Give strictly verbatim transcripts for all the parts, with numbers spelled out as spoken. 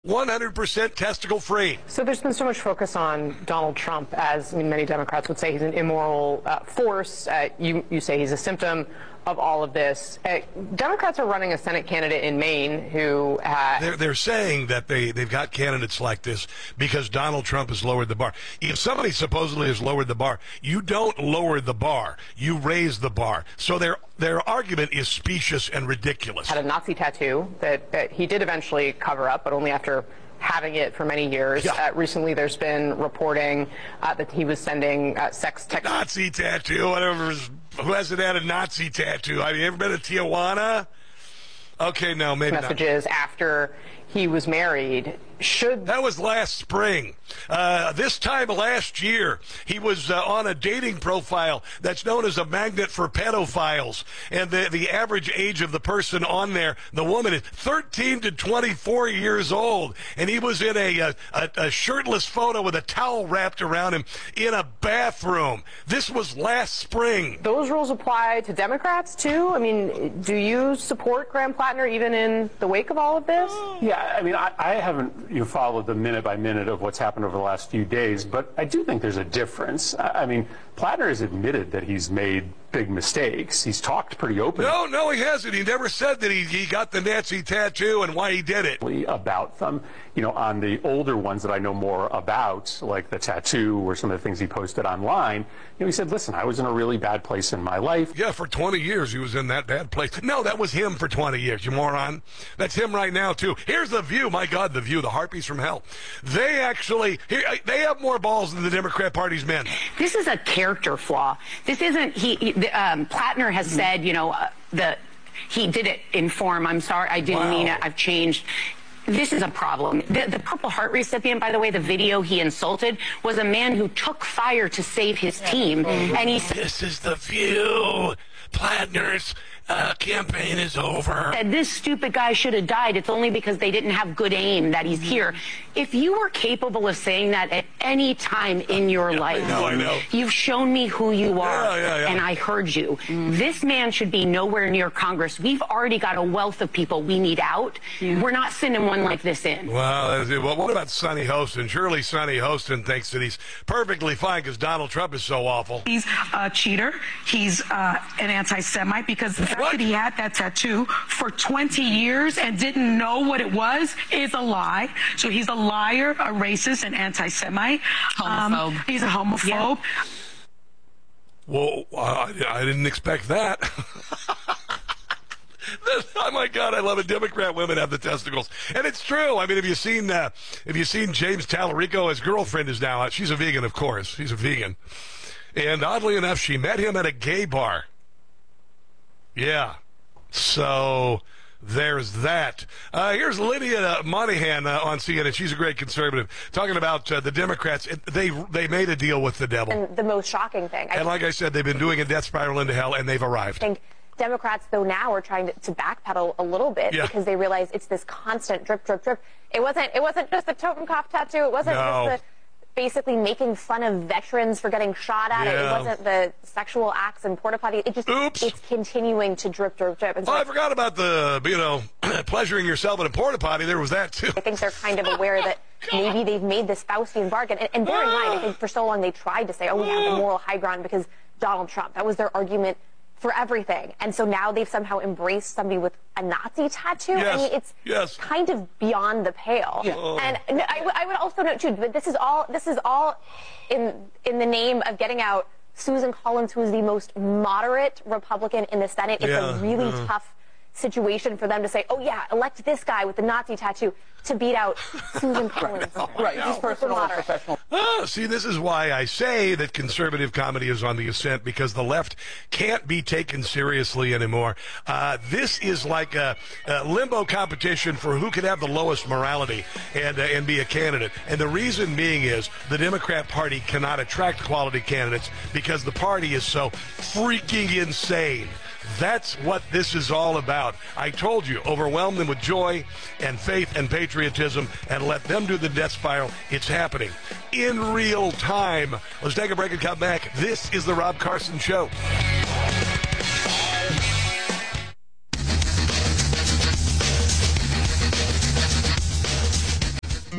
one hundred percent testicle free. So there's been so much focus on Donald Trump, as I mean, many Democrats would say he's an immoral uh, force. Uh, you, you say he's a symptom of all of this. Uh, Democrats are running a Senate candidate in Maine who... Uh, they're, they're saying that they, they've got candidates like this because Donald Trump has lowered the bar. If somebody supposedly has lowered the bar, you don't lower the bar. You raise the bar. So their their argument is specious and ridiculous. Had a Nazi tattoo that, that he did eventually cover up, but only after having it for many years. Yeah. Uh, recently, there's been reporting uh, that he was sending uh, sex text. Nazi tattoo, whatever. Who hasn't had a Nazi tattoo? I mean, ever been to Tijuana? Okay, no, maybe messages not. After he was married. Should that was last spring. Uh, this time last year, he was uh, on a dating profile that's known as a magnet for pedophiles. And the, the average age of the person on there, the woman, is thirteen to twenty-four years old. And he was in a, a, a shirtless photo with a towel wrapped around him in a bathroom. This was last spring. Those rules apply to Democrats, too? I mean, do you support Graham Plattner even in the wake of all of this? Yeah, I mean, I, I haven't you followed the minute by minute of what's happened over the last few days, but I do think there's a difference. I, I mean, Plattner has admitted that he's made big mistakes. He's talked pretty openly. No, no, he hasn't. He never said that he, he got the Nazi tattoo and why he did it. About them. You know, on the older ones that I know more about, like the tattoo or some of the things he posted online, you know, he said, listen, I was in a really bad place in my life. Yeah, for twenty years he was in that bad place. No, that was him for twenty years, you moron. That's him right now, too. Here's The View. My God, The View, the harpies from hell. They actually, they have more balls than the Democrat Party's men. This is a character flaw. This isn't, he, he um, Plattner has said, you know, uh, the he did it in form. I'm sorry, I didn't wow. mean it. I've changed. This is a problem. The, the Purple Heart recipient, by the way, the video he insulted was a man who took fire to save his team. And he said, this is The View. Plattner's uh, campaign is over. Said, this stupid guy should have died. It's only because they didn't have good aim that he's here. If you were capable of saying that at any time in your yeah, life, I know, I know. you've shown me who you are, yeah, yeah, yeah. and I heard you. Mm. This man should be nowhere near Congress. We've already got a wealth of people we need out. Yeah. We're not sending one like this in. Well, well, what about Sonny Hostin? Surely Sonny Hostin thinks that he's perfectly fine because Donald Trump is so awful. He's a cheater. He's uh, an anti-Semite because the fact what? that he had that tattoo for twenty years and didn't know what it was is a lie. So he's a liar, a racist, an anti-Semite. Homophobe. Um, he's a homophobe. Yeah. Well, uh, I didn't expect that. Oh my God! I love it. Democrat women have the testicles, and it's true. I mean, have you seen? Uh, have you seen James Tallarico? His girlfriend is now. She's a vegan, of course. She's a vegan, and oddly enough, she met him at a gay bar. Yeah. So there's that. Uh, here's Lydia Monahan uh, on C N N. She's a great conservative, talking about uh, the Democrats. It, they they made a deal with the devil. And the most shocking thing. And I like I said, they've been doing a death spiral into hell, and they've arrived. I think Democrats, though, now are trying to, to backpedal a little bit yeah. because they realize it's this constant drip, drip, drip. It wasn't. It wasn't just a Totenkopf tattoo. It wasn't no. just the basically making fun of veterans for getting shot at. Yeah. It. It wasn't the sexual acts and porta potty. It just Oops. It's continuing to drip, drip, drip. And so oh, I forgot about the you know pleasuring yourself in a porta potty. There was that too. I think they're kind of aware that maybe they've made this Faustian bargain. And, and bear in mind, I think for so long they tried to say, "Oh, we have the moral high ground because Donald Trump." That was their argument for everything. And so now they've somehow embraced somebody with a Nazi tattoo. Yes. I mean, it's yes. kind of beyond the pale. Yeah. Oh. And I, w- I would also note too, but this is all this is all in in the name of getting out Susan Collins, who is the most moderate Republican in the Senate. It's yeah. a really yeah. tough situation for them to say, oh yeah, elect this guy with the Nazi tattoo to beat out Susan Collins. Right, just personal and professional. Ah, see, this is why I say that conservative comedy is on the ascent, because the left can't be taken seriously anymore. Uh, this is like a, a limbo competition for who can have the lowest morality and uh, and be a candidate. And the reason being is the Democrat Party cannot attract quality candidates because the party is so freaking insane. That's what this is all about. I told you, overwhelm them with joy and faith and patriotism and let them do the death spiral. It's happening in real time. Let's take a break and come back. This is the Rob Carson Show.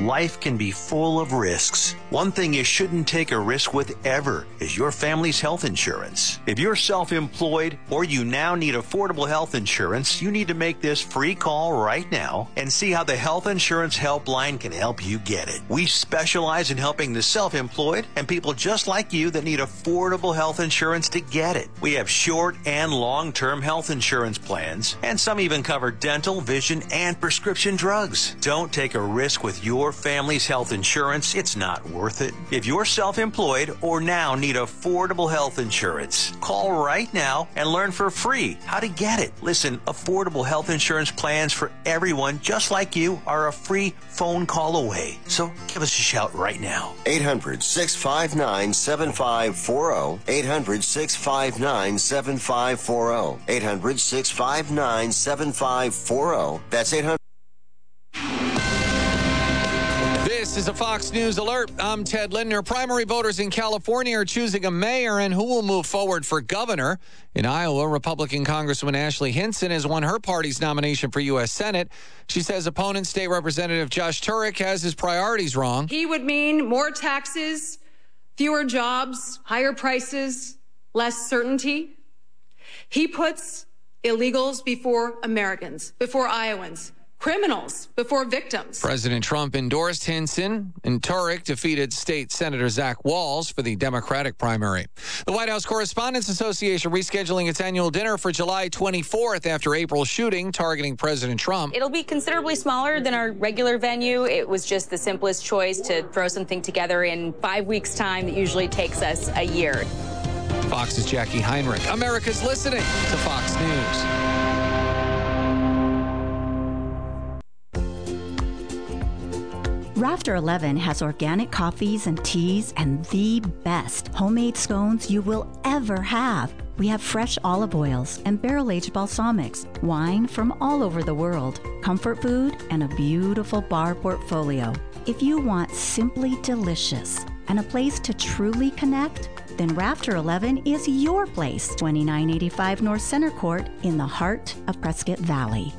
Life can be full of risks. One thing you shouldn't take a risk with ever is your family's health insurance. If you're self-employed or you now need affordable health insurance, you need to make this free call right now and see how the Health Insurance Helpline can help you get it. We specialize in helping the self-employed and people just like you that need affordable health insurance to get it. We have short and long-term health insurance plans, and some even cover dental, vision, and prescription drugs. Don't take a risk with your family's health insurance. It's not worth it. If you're self-employed or now need affordable health insurance, call right now and learn for free how to get it. Listen, affordable health insurance plans for everyone just like you are a free phone call away. So give us a shout right now. eight hundred, six five nine, seven five four zero. eight hundred, six five nine, seven five four zero. eight hundred, six five nine, seven five four zero. That's eight hundred. This is a Fox News Alert. I'm Ted Lindner. Primary voters in California are choosing a mayor and who will move forward for governor. In Iowa, Republican Congresswoman Ashley Hinson has won her party's nomination for U S Senate. She says opponent State Representative Josh Turek has his priorities wrong. He would mean more taxes, fewer jobs, higher prices, less certainty. He puts illegals before Americans, before Iowans. Criminals before victims. President Trump endorsed Hinson, and Turek defeated State Senator Zach Walz for the Democratic primary. The White House Correspondents Association rescheduling its annual dinner for July twenty-fourth after April's shooting targeting President Trump. It'll be considerably smaller than our regular venue. It was just the simplest choice to throw something together in five weeks' time that usually takes us a year. Fox's Jackie Heinrich. America's listening to Fox News. Rafter eleven has organic coffees and teas and the best homemade scones you will ever have. We have fresh olive oils and barrel-aged balsamics, wine from all over the world, comfort food, and a beautiful bar portfolio. If you want simply delicious and a place to truly connect, then Rafter eleven is your place. twenty-nine eighty-five North Center Court in the heart of Prescott Valley.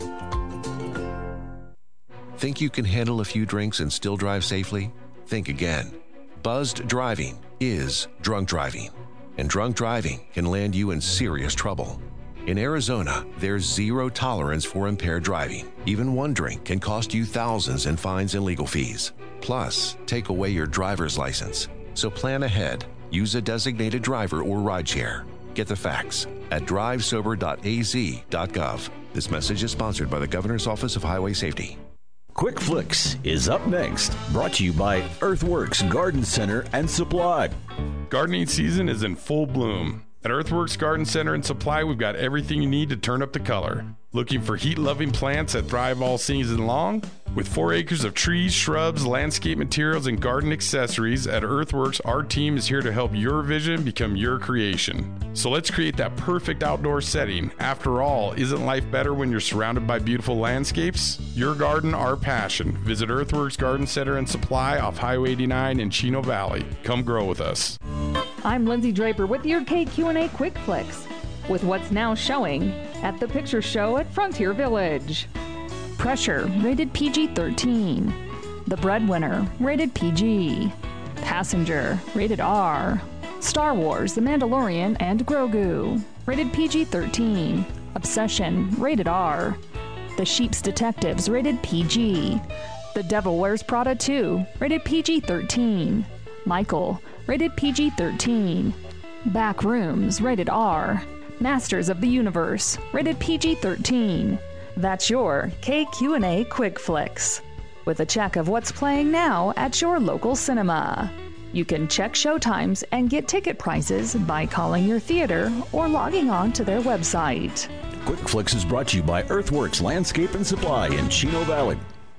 Think you can handle a few drinks and still drive safely? Think again. Buzzed driving is drunk driving, and drunk driving can land you in serious trouble. In Arizona, there's zero tolerance for impaired driving. Even one drink can cost you thousands in fines and legal fees. Plus, take away your driver's license. So plan ahead. Use a designated driver or rideshare. Get the facts at drive sober dot a z dot gov. This message is sponsored by the Governor's Office of Highway Safety. Quick Flicks is up next, brought to you by Earthworks Garden Center and Supply. Gardening season is in full bloom. At Earthworks Garden Center and Supply, we've got everything you need to turn up the color. Looking for heat-loving plants that thrive all season long? With four acres of trees, shrubs, landscape materials, and garden accessories, at Earthworks, our team is here to help your vision become your creation. So let's create that perfect outdoor setting. After all, isn't life better when you're surrounded by beautiful landscapes? Your garden, our passion. Visit Earthworks Garden Center and Supply off Highway eighty-nine in Chino Valley. Come grow with us. I'm Lindsay Draper with your K Q and A Quick Flicks, with what's now showing at the Picture Show at Frontier Village. Pressure, rated P G thirteen. The Breadwinner, rated P G. Passenger, rated R. Star Wars, The Mandalorian and Grogu, rated P G thirteen. Obsession, rated R. The Sheep's Detectives, rated P G. The Devil Wears Prada two, rated P G thirteen. Michael, rated P G thirteen. Back Rooms, rated R. Masters of the Universe, rated P G thirteen. That's your K Q and A Quick Flicks, with a check of what's playing now at your local cinema. You can check showtimes and get ticket prices by calling your theater or logging on to their website. Quick Flicks is brought to you by Earthworks Landscape and Supply in Chino Valley.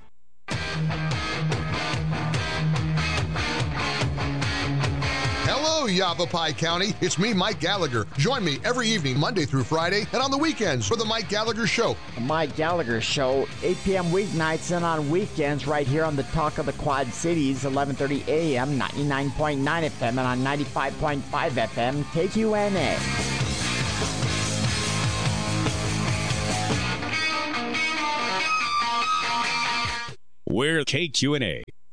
Hello, Yavapai County. It's me, Mike Gallagher. Join me every evening, Monday through Friday, and on the weekends for The Mike Gallagher Show. The Mike Gallagher Show, eight p.m. weeknights and on weekends right here on the Talk of the Quad Cities, eleven thirty a.m., ninety-nine point nine F M, and on ninety-five point five F M, K Q N A. We're K Q and A.